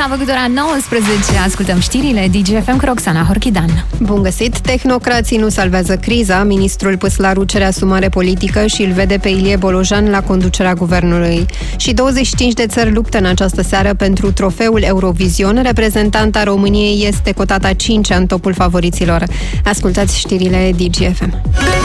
S-a făcut ora 19, ascultăm știrile DGFM cu Roxana Horchidan. Bun găsit! Tehnocrații nu salvează criza. Ministrul Păslaru cere asumare politică și îl vede pe Ilie Bolojan la conducerea guvernului. Și 25 de țări luptă în această seară pentru trofeul Eurovision. Reprezentanta României este cotată a 5-a în topul favoriților. Ascultați știrile DGFM.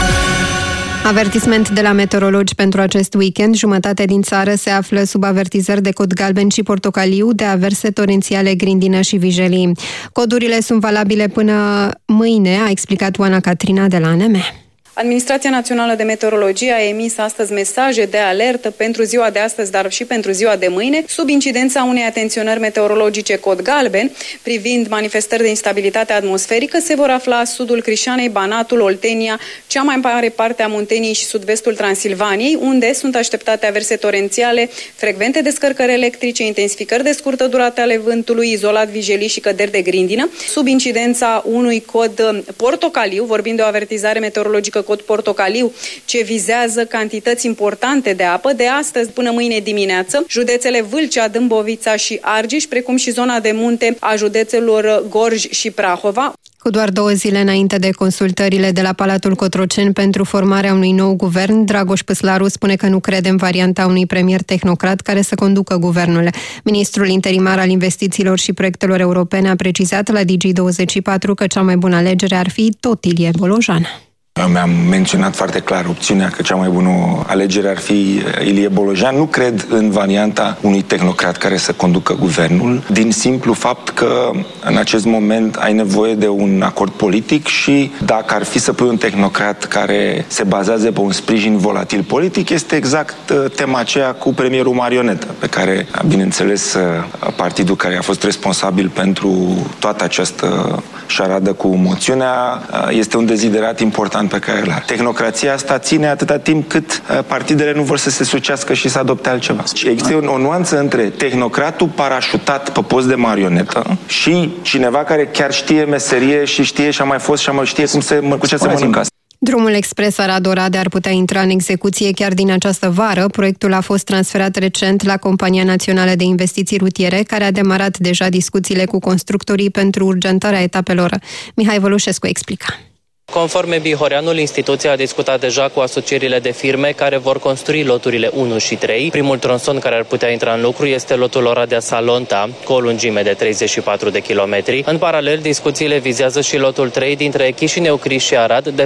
Avertisment de la meteorologi pentru acest weekend. Jumătate din țară se află sub avertizări de cod galben și portocaliu de averse torențiale, grindină și vijelii. Codurile sunt valabile până mâine, a explicat Oana Catrina de la ANM. Administrația Națională de Meteorologie a emis astăzi mesaje de alertă pentru ziua de astăzi, dar și pentru ziua de mâine, sub incidența unei atenționări meteorologice cod galben, privind manifestări de instabilitate atmosferică, se vor afla sudul Crișanei, Banatul, Oltenia, cea mai mare parte a Munteniei și sud-vestul Transilvaniei, unde sunt așteptate averse torențiale, frecvente descărcări electrice, intensificări de scurtă durată ale vântului, izolat vijelii și căderi de grindină, sub incidența unui cod portocaliu, vorbind de o avertizare meteorologică cod portocaliu, ce vizează cantități importante de apă de astăzi până mâine dimineață. Județele Vâlcea, Dâmbovița și Argeș, precum și zona de munte a județelor Gorj și Prahova. Cu doar 2 zile înainte de consultările de la Palatul Cotroceni pentru formarea unui nou guvern, Dragoș Păslaru spune că nu crede în varianta unui premier tehnocrat care să conducă guvernul. Ministrul interimar al investițiilor și proiectelor europene a precizat la Digi24 că cea mai bună alegere ar fi tot Ilie Bolojan. Mi-am menționat foarte clar opțiunea că cea mai bună alegere ar fi Ilie Bolojan. Nu cred în varianta unui tehnocrat care să conducă guvernul, din simplu fapt că în acest moment ai nevoie de un acord politic și dacă ar fi să pui un tehnocrat care se bazează pe un sprijin volatil politic, este exact tema aceea cu premierul marionetă, pe care, bineînțeles, partidul care a fost responsabil pentru toată această șaradă cu moțiunea este un deziderat important pe care îl are. Tehnocrația asta ține atâta timp cât partidele nu vor să se sucească și să adopte altceva. Și există o nuanță între tehnocratul parașutat pe post de marionetă și cineva care chiar știe meserie și știe și a mai fost și a mai știe cu ce se mănâncă. Drumul expres Arad-Oradea ar putea intra în execuție chiar din această vară. Proiectul a fost transferat recent la Compania Națională de Investiții Rutiere, care a demarat deja discuțiile cu constructorii pentru urgentarea etapelor. Mihai Vălușescu explică. Conform EBI Horeanul, instituția a discutat deja cu asocierile de firme care vor construi loturile 1 și 3. Primul tronson care ar putea intra în lucru este lotul Oradea-Salonta, cu o lungime de 34 de kilometri. În paralel, discuțiile vizează și lotul 3 dintre Chișinău-Criș și Arad, de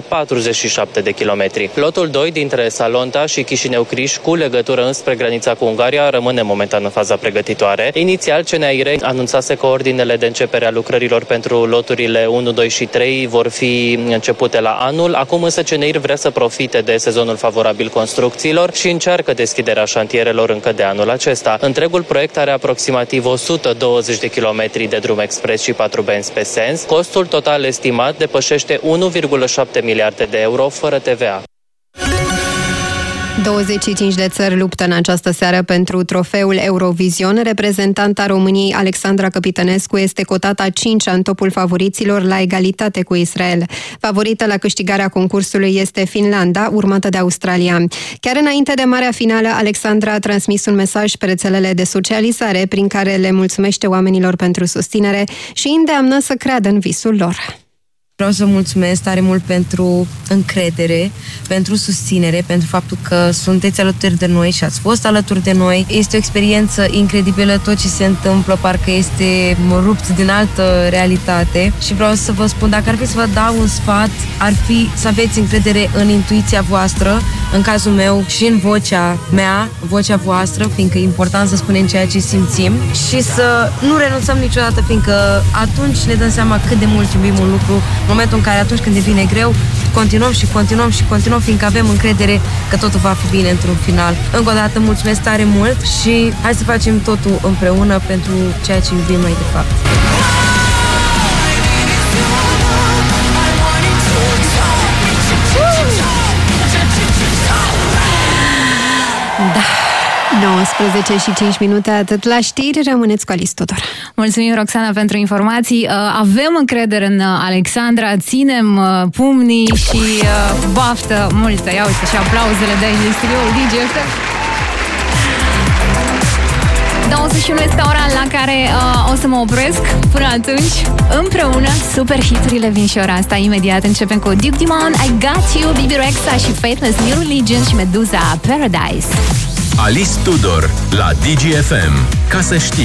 47 de kilometri. Lotul 2 dintre Salonta și Chișinău-Criș, cu legătură înspre granița cu Ungaria, rămâne momentan în faza pregătitoare. Inițial, CNAIRE anunțase că ordinele de începere a lucrărilor pentru loturile 1, 2 și 3 vor fi începute la anul. Acum însă CNAIR vrea să profite de sezonul favorabil construcțiilor și încearcă deschiderea șantierelor încă de anul acesta. Întregul proiect are aproximativ 120 de kilometri de drum expres și 4 benzi pe sens. Costul total estimat depășește 1,7 miliarde de euro fără TVA. 25 de țări luptă în această seară pentru trofeul Eurovision. Reprezentanta României, Alexandra Căpitănescu, este cotată a 5-a în topul favoriților, la egalitate cu Israel. Favorită la câștigarea concursului este Finlanda, urmată de Australia. Chiar înainte de marea finală, Alexandra a transmis un mesaj pe rețelele de socializare prin care le mulțumește oamenilor pentru susținere și îndeamnă să creadă în visul lor. Vreau să mulțumesc tare mult pentru încredere, pentru susținere, pentru faptul că sunteți alături de noi și ați fost alături de noi. Este o experiență incredibilă, tot ce se întâmplă parcă este rupt din altă realitate și vreau să vă spun, dacă ar fi să vă dau un sfat, ar fi să aveți încredere în intuiția voastră, în cazul meu și în vocea mea, vocea voastră, fiindcă e important să spunem ceea ce simțim și să nu renunțăm niciodată, fiindcă atunci ne dăm seama cât de mult iubim un lucru. În momentul în care atunci când devine greu, continuăm și continuăm și continuăm, fiindcă avem încredere că totul va fi bine într-un final. Încă o dată mulțumesc tare mult și hai să facem totul împreună pentru ceea ce iubim mai de fapt. Da. 19 și 5 minute, atât la știri, rămâneți cu Alice Tudor. Mulțumim, Roxana, pentru informații. Avem încredere în Alexandra, ținem pumnii și baftă multă. Ia uite și aplauzele de aici din studioul DGFM. 21 este ora la la care o să mă opresc. Până atunci, împreună, super hiturile vin și ora asta. Imediat începem cu Duke Dumont, I Got You, Bibi Rexha și Faithless, New Religion și Meduza, Paradise. Alice Tudor la DGFM. Ca să știi.